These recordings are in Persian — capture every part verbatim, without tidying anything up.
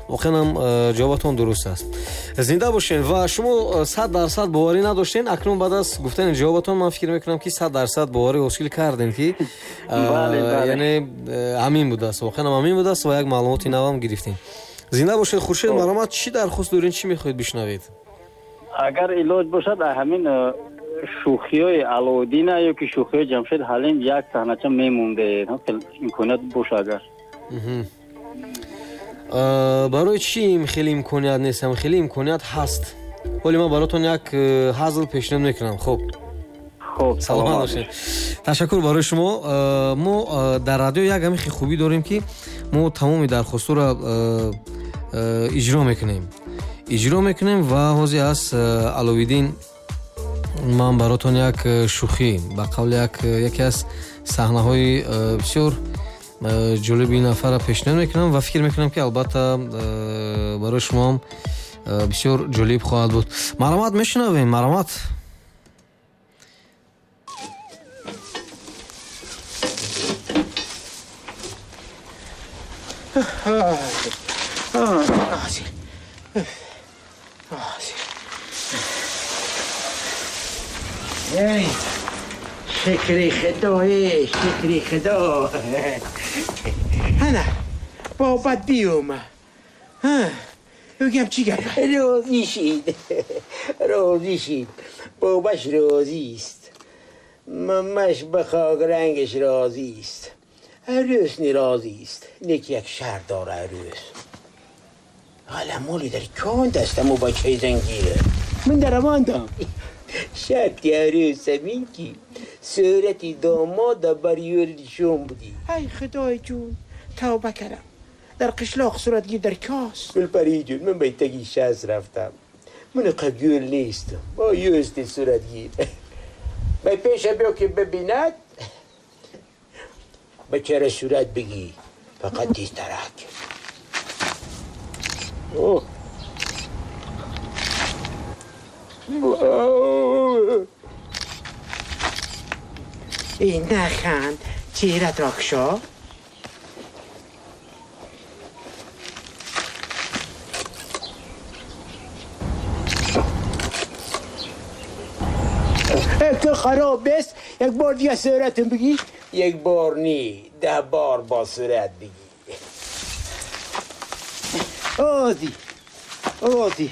واقعا هم جوابتون درست است. زنده باشین و شما صد درصد باوری نداشتین. اکنون بعد از گفتن جوابتون من فکر میکنم که صد درصد باوری حاصل کردین که یعنی همین بوده است. واقعا همین بوده است و یک معلوماتی نو هم گرفتین. زنده باشید. خورشید مرامت چی درخواست دارین؟ چی میخواید بشنوید؟ اگر علاج باشد همین شوخی‌های علودین یا که شوخی جمشید حالین یک صحنه میمونده امکانات باشه اگر برای چی خیلی امکانات نیست؟ خیلی امکانات هست ولی ما براتون یک هزل پیشنهاد میکنم. خب خب سلام باشید. تشکر برای شما. ما در رادیو یک همین خوبی داریم که ما تمام درخواست را اجرا میکنیم اجرا میکنیم و حاضر است علویدین من براتون یک شوخی با قول یک یکی از صحنه‌های بسیار جالب این نفر را پیشنهاد میکنم و فکر میکنم که البته برای شما بسیار جالب خواهد بود. مرامت میشنویم. مرامت ای شکری خدا ای شکری خدا هنه بابت بیوم ها بگم چی گفت؟ راضی شید راضی شید باباش راضی است ممش به خاک رنگش راضی است عروس نی راضی است لیک یک شهر داره عروس حالا مولی در کون دستم و بچه زنگیره من در اماندم شرطی عروس همین کی صورتی داماد بر یوردشون بودی. ای خدای جون توبه کردم در قشلاق صورتگی در کاس گل پری جون من بیتگی شهز رفتم من قبیول نیستم با یوست صورتگی بای پیش بیا که ببیند بچه صورت بگی فقط دیز ترک اوه این نخند چهرت راکشا که خراب است یک بار دیگه صورتم بگی یک بار نی ده بار با صورت بگی آزی آزی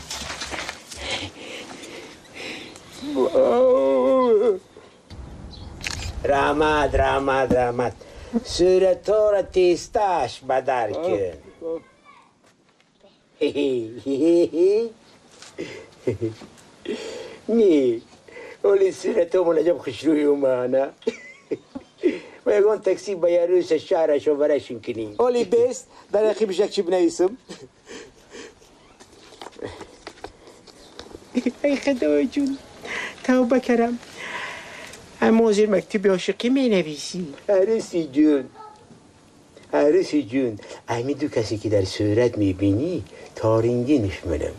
رحمت رحمت رحمت صورت ها را تیستش بدر کن نی ولی صورت ها منجب خوشروی اومانه و یکان تکسی با یه روز شهرش رو برشون کنیم ولی بیست در اخیبش یک چی بنویسم ای خدای جون توبه کرم اما زیر مکتوب عاشقی می نویسی عروسی جون عروسی جون امی دو کسی که در صورت می بینی تارینگی نشمنم.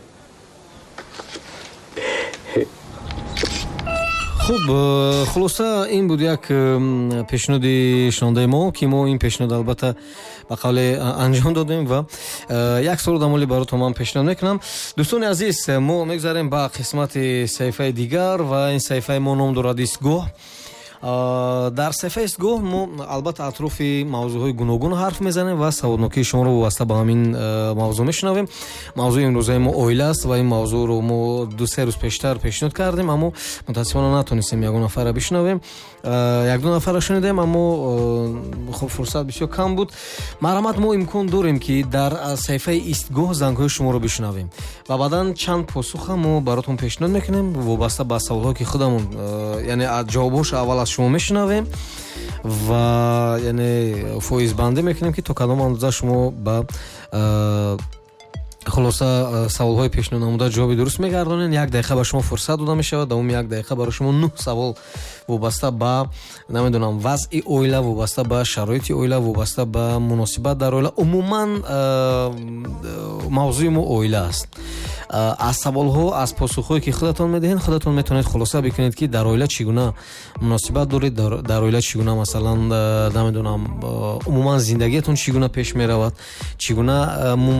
خب خلاصه این بود یک پیشنهاد شنونده ما که ما این پیشنهاد البته به قول انجام دادیم و یک سوال دمالی براتون من پیشنهاد میکنم. دوستان عزیز ما میگذاریم با قسمت صحیفه دیگر و این صحیفه ما نام دارد ایستگاه. در صحیفه ایستگاه ما البته اطراف موضوعهای گوناگون حرف میزنیم و سوالنامه شما رو واسطه با همین موضوع میشنویم. موضوع امروزه ما اویل است و این موضوع رو ما دو سه روز پیشتر پیشنهاد کردیم اما متاسفانه نتونستیم یک نفر رو بشنویم. یک دو نفر رو شنیدیم اما خب فرصت بسیار کم بود. مرامت ما امکان داریم که در صحیفه ایستگاه زنگ‌های شما رو بشنویم و بعداً چند پاسخ ما براتون پیشنهاد میکنیم وابسته به سوال‌ها که خودمون یعنی جوابش اول از شما میشنویم و یعنی فایز بندی میکنیم که تا کدام اندازه شما با خلاصه سوال‌های پیشنهاد نموده جواب درست میگردونین. یک دقیقه به شما فرصت داده میشه. دوم یک دقیقه برای شما نه سوال وابسته به نمیدونم وضع اویله، وابسته به شرایط اویله، وابسته به مناسبت در اویله، عموما موضوع ما اویله است. از سوال‌ها از پاسخ‌هایی که خودتون میدهین خودتون میتونید خلاصه بکنید که در اویله چگونه مناسبت دارید، در, در اویله چگونه مثلا نمیدونم عموما زندگیتون چگونه پیش میرود، چگونه